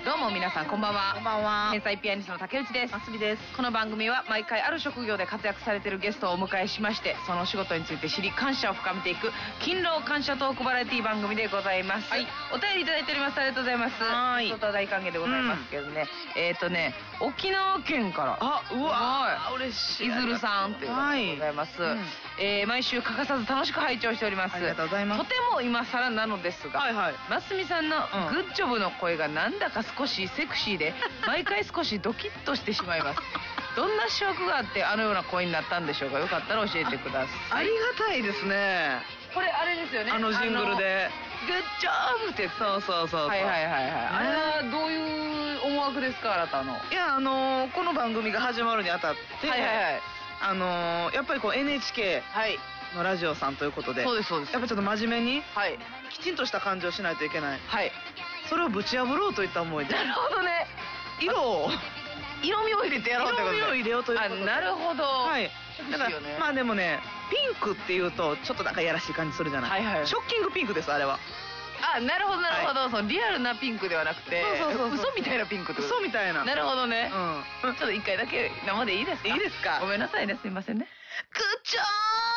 どうも皆さんこんばんは。 こんばんは。 天才ピアニストの竹内です。 ますみです。 この番組は毎回ある職業で活躍されているゲストをお迎えしまして、そのお仕事について知り感謝を深めていく勤労感謝トークバラエティ番組でございます。はい、お便りいただいております。ありがとうございます。 はい。 本当は大歓迎でございますけどね。沖縄県から。 うわ、嬉しい。 いずるさんという方でございます。毎週欠かさず楽しく拝聴しております。 ありがとうございます。 とても今更なのですが、ますみさんのグッジョブの声がなんだか少しセクシーで、毎回少しドキッとしてしまいます。どんな思惑があってあのような声になったんでしょうか。よかったら教えてください。 ありがたいですね。 これあれですよね。 あのジングルでグッジョブって。 そう。 はい。あれはどういう思惑ですか、あなたの。 いや、この番組が始まるにあたって、やっぱりこう NHK のラジオさんということで、 そうです。 やっぱちょっと真面目に、きちんとした感じをしないといけない。それをぶち破ろうといった思いで。 なるほどね。色味を入れてやろうってことで。 色味を入れようということで。 なるほど。 だからまあでもね、ピンクっていうとちょっとなんかやらしい感じするじゃない。ショッキングピンクです、あれは。 なるほど。そのリアルなピンクではなくて、嘘みたいなピンクってこと。 嘘みたいな。 なるほどね。ちょっと一回だけ生でいいですか。 いいですか。 ごめんなさいね、すいませんね。グッジョー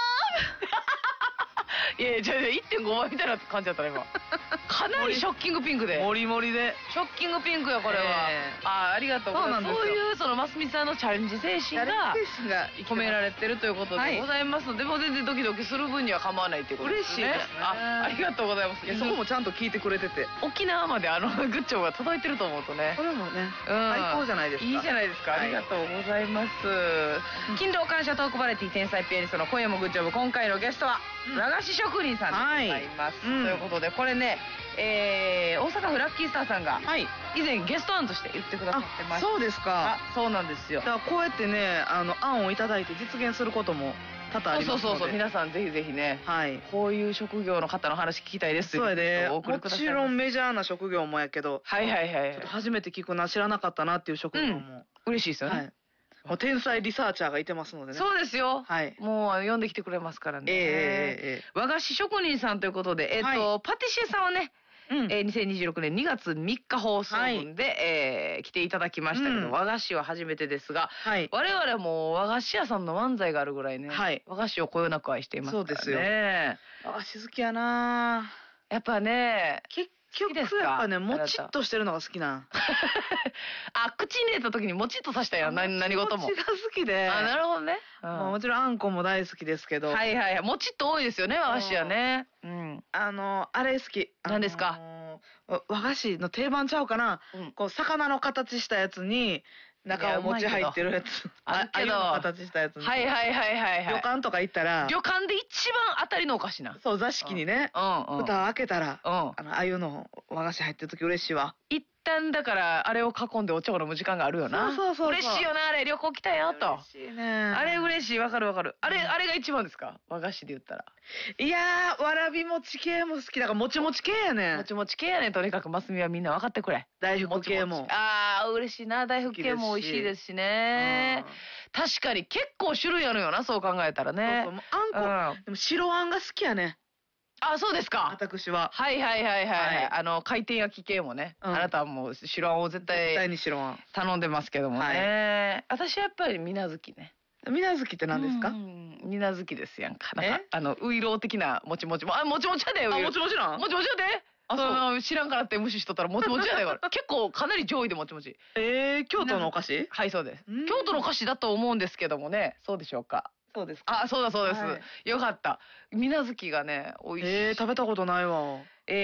いやじゃあ 1.5 倍みたいな感じだったら今。かなりショッキングピンクで。 モリモリで。 ショッキングピンクよ、これは。ありがとう。そういうそのますみさんのチャレンジ精神が込められてるということでございますので、もう全然ドキドキする分には構わないっていうことですね。 嬉しいですね。 ありがとうございます。 そこもちゃんと聞いてくれてて、 沖縄までグッチョが届いてると思うとね、 これもね、最高じゃないですか。 いいじゃないですか。ありがとうございます。勤労感謝トークバラエティ天才ピアニストの今夜もグッジョブ。今回のゲストは和菓子職人さんでございます。ということで、これね、大阪府ラッキースターさんが以前ゲスト案として言ってくださってました。 そうですか。 そうなんですよ。 だからこうやってね、案をいただいて実現することも多々ありますので。 そう。皆さんぜひぜひね、こういう職業の方の話聞きたいですというで、 お送りください。 もちろんメジャーな職業もやけど、 ちょっと初めて聞くな、知らなかったなっていう職業も嬉しいですよね。 もう天才リサーチャーがいてますのでね。 そうですよ。もう呼んできてくれますからね。和菓子職人さんということで、パティシエさんはね、2026年2月3日放送分で来ていただきましたけど、和菓子は初めてですが、我々も和菓子屋さんの漫才があるぐらいね、和菓子をこよなく愛していますからね。そうですよ。 和菓子好きやな。 やっぱね、 結局やっぱね、もちっとしてるのが好きな。 口に入れた時にもちっとさしたやん、何事も。 もちが好きで。 なるほどね。 もちろんあんこも大好きですけど。 もちっと多いですよね、和菓子はね。 あれ好き。 何ですか。 和菓子の定番ちゃうかな。こう魚の形したやつに中お餅入ってるやつ。あゆの形したやつ。旅館とか行ったら。 旅館で一番当たりのお菓子な。 そう、座敷にね。蓋開けたらあゆの和菓子入ってる時嬉しいわ。 一旦だからあれを囲んでお茶を飲む時間があるよな。そう嬉しいよな、あれ。旅行来たよと。 嬉しいね。 あれ嬉しい。わかる。あれが一番ですか、和菓子で言ったら。 いやー、わらび餅系も好きだから、もちもち系やねん。 もちもち系やねん。とにかくますみはみんな分かってくれ。 大福系も。 嬉しいな。大福系も美味しいですしね。確かに結構種類あるよな、そう考えたらね。 あんこ、でも白あんが好きやね。 そうですか。 私は。 回転焼き系もね。あなたはもう白あんを絶対に白あん頼んでますけどもね。私はやっぱり水無月ね。 水無月って何ですか。 水無月ですやんか。ういろう的なもちもちも。もちもちやで。 もちもちなん。 もちもちやで。知らんからって無視しとったらもちもちやで。結構かなり上位でもちもち。 京都のお菓子。 はい、そうです。京都のお菓子だと思うんですけどもね。そうでしょうか。 そうですか。 そうです。よかった。水無月がね、美味しい。 食べたことないわ。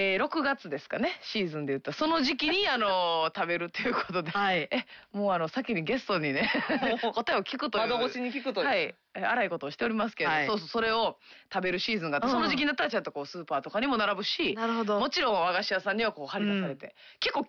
6月ですかね、シーズンで言った。その時期に食べるということで、 はい、 もう先にゲストにね答えを聞くという、 窓越しに聞くという、 はい、荒いことをしておりますけど、はい、そうそう、それを食べるシーズンがあって、その時期になったらちゃんとこうスーパーとかにも並ぶし、 なるほど、 もちろん和菓子屋さんにはこう張り出されて、結構